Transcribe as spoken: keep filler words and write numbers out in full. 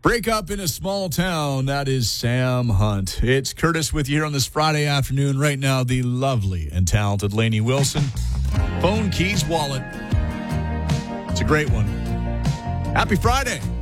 Break up in a small town. That is Sam Hunt. It's Curtis with you here on this Friday afternoon. Right now, the lovely and talented Lainey Wilson. Phone, keys, wallet. It's a great one. Happy Friday.